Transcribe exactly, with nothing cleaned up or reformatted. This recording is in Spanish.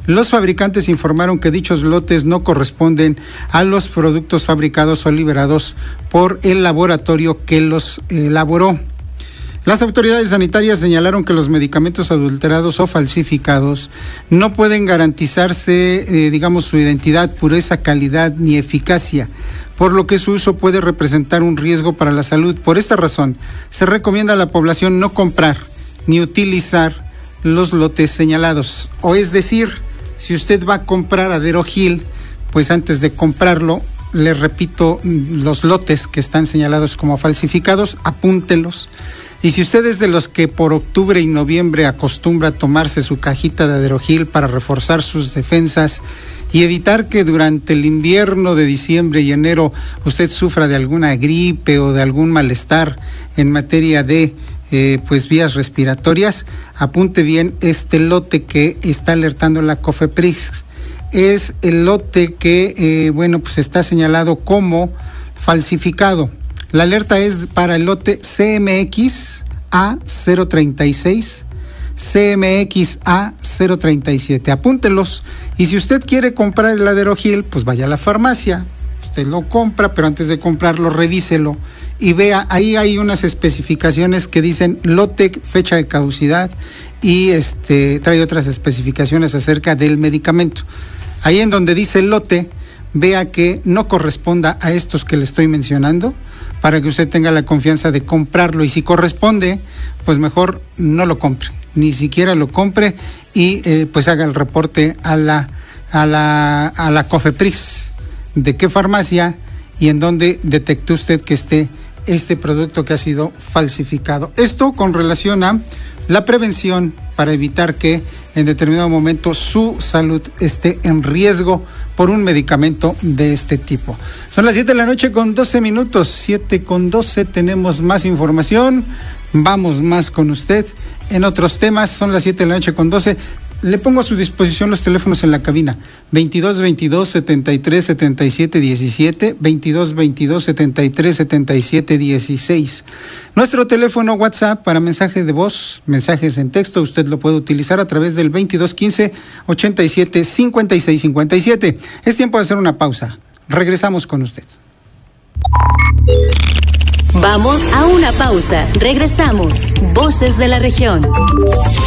Los fabricantes informaron que dichos lotes no corresponden a los productos fabricados o liberados por el laboratorio que los elaboró. Las autoridades sanitarias señalaron que los medicamentos adulterados o falsificados no pueden garantizarse, eh, digamos, su identidad, pureza, calidad ni eficacia, por lo que su uso puede representar un riesgo para la salud. Por esta razón, se recomienda a la población no comprar ni utilizar los lotes señalados. O es decir, si usted va a comprar Aderogil, pues antes de comprarlo, le repito, los lotes que están señalados como falsificados, apúntelos. Y si usted es de los que por octubre y noviembre acostumbra tomarse su cajita de Aderogil para reforzar sus defensas y evitar que durante el invierno de diciembre y enero usted sufra de alguna gripe o de algún malestar en materia de eh, pues vías respiratorias, apunte bien este lote que está alertando la COFEPRIS. Es el lote que, eh, bueno, pues está señalado como falsificado. La alerta es para el lote C M X A cero treinta y seis, C M X A cero treinta y siete. Apúntelos. Y si usted quiere comprar el Aderogil, pues vaya a la farmacia. Usted lo compra, pero antes de comprarlo, revíselo y vea, ahí hay unas especificaciones que dicen lote, fecha de caducidad y este trae otras especificaciones acerca del medicamento. Ahí en donde dice lote, vea que no corresponda a estos que le estoy mencionando, para que usted tenga la confianza de comprarlo, y si corresponde, pues mejor no lo compre, ni siquiera lo compre y eh, pues haga el reporte a la a la a la COFEPRIS de qué farmacia y en dónde detectó usted que esté este producto que ha sido falsificado. Esto con relación a la prevención para evitar que en determinado momento su salud esté en riesgo por un medicamento de este tipo. Son las siete de la noche con doce minutos, siete con doce, tenemos más información, vamos más con usted en otros temas. Son las siete de la noche con doce. Le pongo a su disposición los teléfonos en la cabina: veintidós veintidós setenta y tres setenta y siete diecisiete, veintidós veintidós setenta y tres setenta y siete dieciséis. Nuestro teléfono WhatsApp para mensajes de voz, mensajes en texto, usted lo puede utilizar a través del veintidós quince ochenta y siete cincuenta y seis cincuenta y siete. Es tiempo de hacer una pausa. Regresamos con usted. Vamos a una pausa. Regresamos. Voces de la región.